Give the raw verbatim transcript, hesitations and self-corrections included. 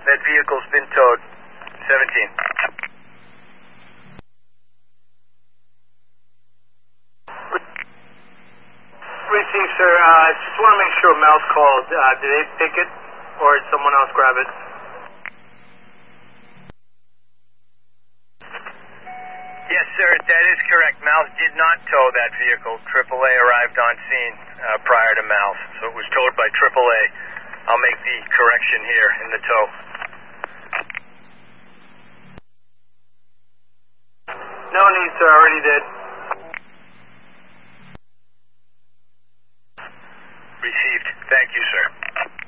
That vehicle's been towed. seventeen. Received, sir. I uh, just want to make sure Mel's called. Uh, did they pick it, or did someone else grab it? Yes, sir, that is correct. Mouse did not tow that vehicle. triple A arrived on scene uh, prior to Mouse, so it was towed by triple A. I'll make the correction here in the tow. No need, sir. I already did.